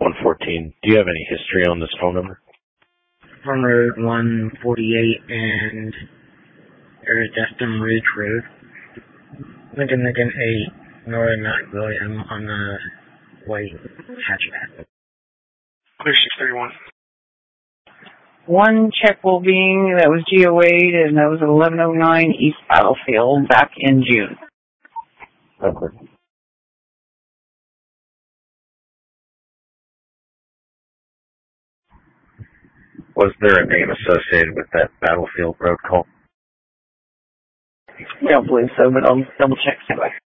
114. Do you have any history on this phone number? Farm Road 148 and Destin Ridge Road. Lincoln 8, Northern Mount William on the white hatchback. Clear 631. One check will being that was GO8 and that was at 1109 East Battlefield back in June. Okay. Was there a name associated with that Battlefield road call? I don't believe so, but I'll double check anyway.